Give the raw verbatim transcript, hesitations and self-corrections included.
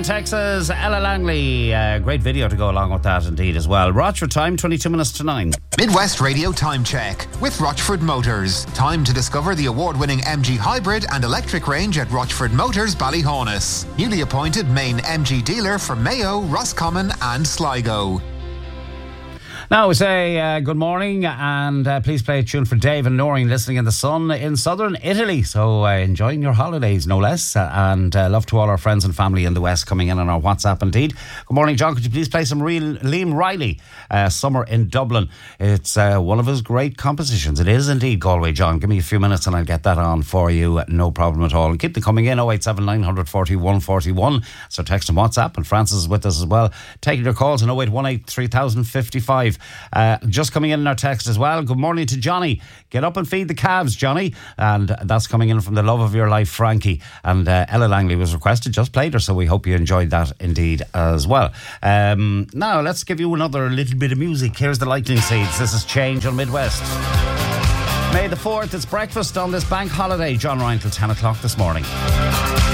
Texas, Ella Langley. Uh, great video to go along with that indeed as well. Rochford time, twenty-two minutes to nine. Midwest Radio Time Check with Rochford Motors. Time to discover the award-winning M G Hybrid and electric range at Rochford Motors, Ballyhaunis. Newly appointed main M G dealer for Mayo, Roscommon and Sligo. Now we say uh, good morning and uh, please play a tune for Dave and Noreen listening in the sun in southern Italy. So uh, enjoying your holidays, no less. Uh, and uh, love to all our friends and family in the West coming in on our WhatsApp indeed. Good morning, John. Could you please play some real Liam Riley, uh, Summer in Dublin? It's uh, one of his great compositions. It is indeed, Galway John. Give me a few minutes and I'll get that on for you. No problem at all. And keep them coming in. oh eight seven nine four oh one four one. So text and WhatsApp. And Francis is with us as well. Taking your calls on oh eight one eight three thousand fifty-five. Uh, just coming in in our text as well. Good morning to Johnny. Get up and feed the calves, Johnny. And that's coming in from the love of your life, Frankie. And uh, Ella Langley was requested, just played her, so we hope you enjoyed that indeed as well. Um, now let's give you another little bit of music. Here's the Lightning Seeds. This is Change on Midwest. May the fourth, it's breakfast on this bank holiday. John Ryan till ten o'clock this morning.